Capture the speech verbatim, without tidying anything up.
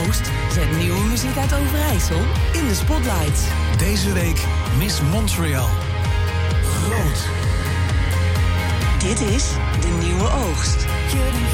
Oost zet nieuwe muziek uit Overijssel in de spotlights. Deze week Miss Montreal. Groot. Dit is De Nieuwe Oogst. Jullie